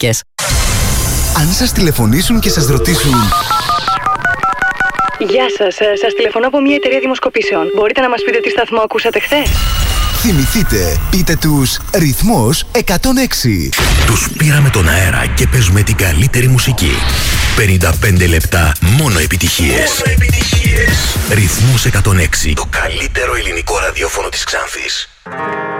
συνθήκες. Αν σας τηλεφωνήσουν και σας ρωτήσουν... Γεια σας, σας τηλεφωνώ από μια εταιρεία δημοσκοπήσεων. Μπορείτε να μας πείτε τι σταθμό ακούσατε χθες? Θυμηθείτε, πείτε τους Ρυθμός 106. Τους πήραμε τον αέρα και παίζουμε την καλύτερη μουσική. 55 λεπτά μόνο επιτυχίες. Ρυθμός 106. Το καλύτερο ελληνικό ραδιόφωνο της Ξάνθης.